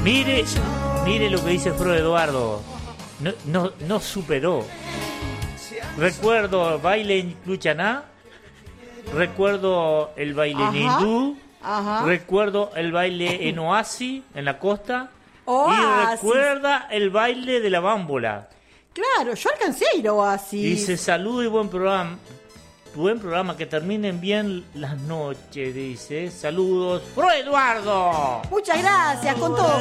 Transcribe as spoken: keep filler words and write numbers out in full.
Mire, mire lo que dice Fro Eduardo. No, no, no superó. Recuerdo baile en Luchaná. Recuerdo el baile en hindú. Ajá. Recuerdo el baile en Oasis, en la costa. Oasis. Y recuerda el baile de la bámbola. Claro, yo alcancé a ir a Oasis. Dice, saludo y buen programa. Buen programa, que terminen bien las noches, dice. Saludos, Fro Eduardo. Muchas gracias, con todo